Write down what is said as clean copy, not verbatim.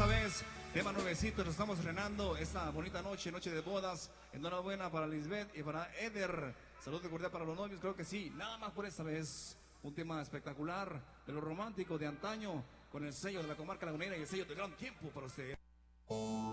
vez, tema nuevecito, nos estamos estrenando esta bonita noche, noche de bodas. Enhorabuena para Lisbeth y para Eder. Salud de cordial para los novios, creo que sí. Nada más por esta vez. Un tema espectacular de lo romántico de antaño, con el sello de la comarca lagunera y el sello de Gran Tiempo para usted.